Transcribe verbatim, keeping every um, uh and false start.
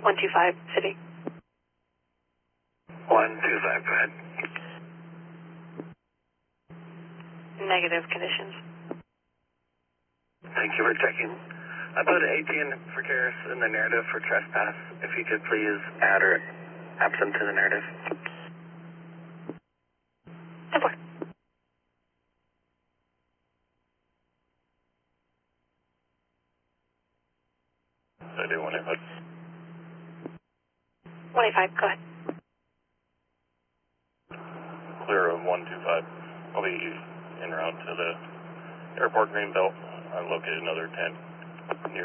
one two five, City. one two five, go ahead. Negative conditions. Thank you for checking. I put eighteen for Karis in the narrative for trespass. If you could please add or absent to the narrative. ten four. I do one eight five. one eight five, go ahead. Clear of one two five. I'll be en route to the airport Greenbelt. I located another tent near